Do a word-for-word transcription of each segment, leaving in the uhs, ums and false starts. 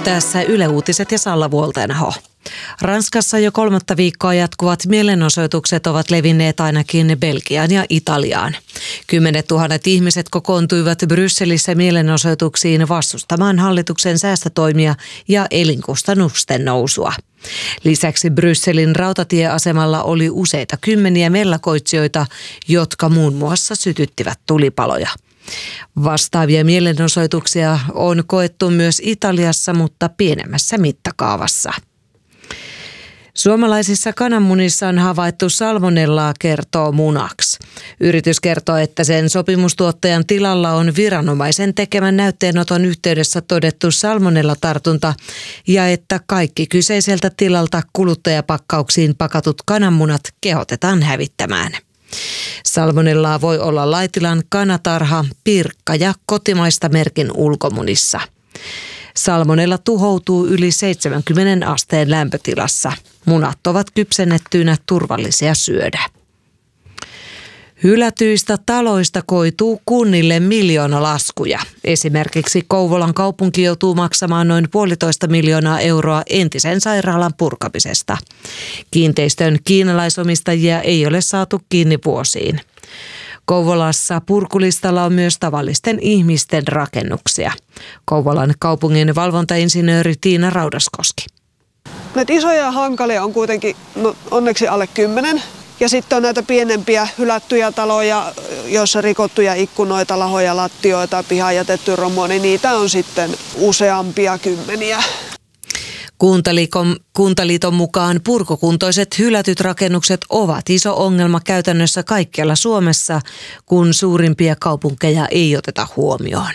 Tässä Yle Uutiset ja Salla Vuolteenaho. Ranskassa jo kolmatta viikkoa jatkuvat mielenosoitukset ovat levinneet ainakin Belgiaan ja Italiaan. Kymmenet tuhannet ihmiset kokoontuivat Brysselissä mielenosoituksiin vastustamaan hallituksen säästötoimia ja elinkustannusten nousua. Lisäksi Brysselin rautatieasemalla oli useita kymmeniä mellakoitsijoita, jotka muun muassa sytyttivät tulipaloja. Vastaavia mielenosoituksia on koettu myös Italiassa, mutta pienemmässä mittakaavassa. Suomalaisissa kananmunissa on havaittu salmonellaa, kertoo Munax. Yritys kertoo, että sen sopimustuottajan tilalla on viranomaisen tekemän näytteenoton yhteydessä todettu salmonellatartunta ja että kaikki kyseiseltä tilalta kuluttajapakkauksiin pakatut kananmunat kehotetaan hävittämään. Salmonellaa voi olla Laitilan kanatarha, Pirkka ja kotimaista merkin ulkomunissa. Salmonella tuhoutuu yli seitsemänkymmentä asteen lämpötilassa. Munat ovat kypsennettyinä turvallisia syödä. Hylätyistä taloista koituu kunnille miljoonalaskuja. Esimerkiksi Kouvolan kaupunki joutuu maksamaan noin puolitoista miljoonaa euroa entisen sairaalan purkamisesta. Kiinteistön kiinalaisomistajia ei ole saatu kiinni vuosiin. Kouvolassa purkulistalla on myös tavallisten ihmisten rakennuksia. Kouvolan kaupungin valvontainsinööri Tiina Raudaskoski. Näitä isoja hankalia on kuitenkin no, onneksi alle kymmenen. Ja sitten on näitä pienempiä hylättyjä taloja, joissa rikottuja ikkunoita, lahoja, lattioita, pihaan jätetty romua, niin niitä on sitten useampia kymmeniä. Kuntaliiton, Kuntaliiton mukaan purkukuntoiset hylätyt rakennukset ovat iso ongelma käytännössä kaikkialla Suomessa, kun suurimpia kaupunkeja ei oteta huomioon.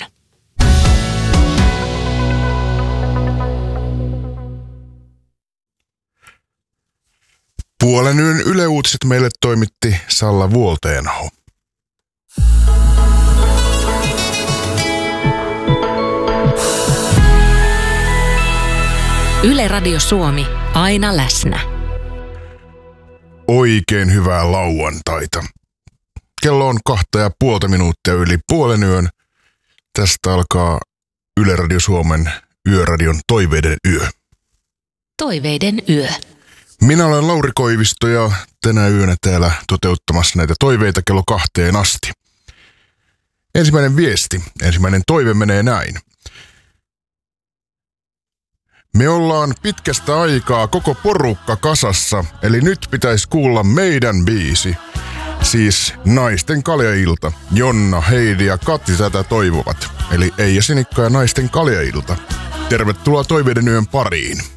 Puolen yön Yle Uutiset meille toimitti Salla Vuolteenaho. Yle Radio Suomi, aina läsnä. Oikein hyvää lauantaita. Kello on kahta ja puolta minuuttia yli puolen yön. Tästä alkaa Yle Radio Suomen Yöradion Toiveiden yö. Toiveiden yö. Minä olen Lauri Koivisto ja tänä yönä täällä toteuttamassa näitä toiveita kello kahteen asti. Ensimmäinen viesti, ensimmäinen toive menee näin. Me ollaan pitkästä aikaa koko porukka kasassa, eli nyt pitäisi kuulla meidän biisi. Siis Naisten kaljailta. Jonna, Heidi ja Kati tätä toivovat. Eli Eija Sinikka ja Naisten kaljailta. Tervetuloa toiveiden yön pariin.